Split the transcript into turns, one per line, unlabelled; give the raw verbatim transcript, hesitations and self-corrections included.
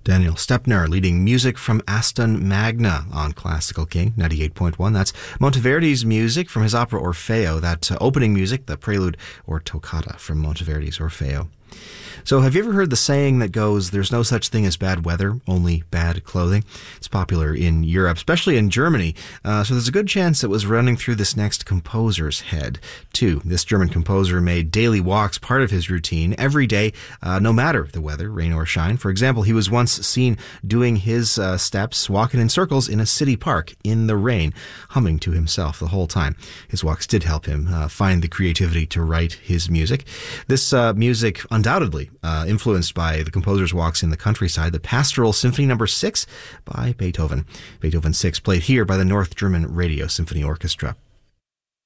Daniel Stepner leading music from Aston Magna on Classical King ninety-eight point one. That's Monteverdi's music from his opera Orfeo, that uh, opening music, the prelude or toccata from Monteverdi's Orfeo. So have you ever heard the saying that goes, there's no such thing as bad weather, only bad clothing? It's popular in Europe, especially in Germany. Uh, so there's a good chance it was running through this next composer's head, too. This German composer made daily walks part of his routine every day, uh, no matter the weather, rain or shine. For example, he was once seen doing his uh, steps, walking in circles in a city park in the rain, humming to himself the whole time. His walks did help him uh, find the creativity to write his music. This uh, music, undoubtedly, Uh, influenced by the composer's walks in the countryside, the Pastoral Symphony Number six by Beethoven. Beethoven six played here by the North German Radio Symphony Orchestra.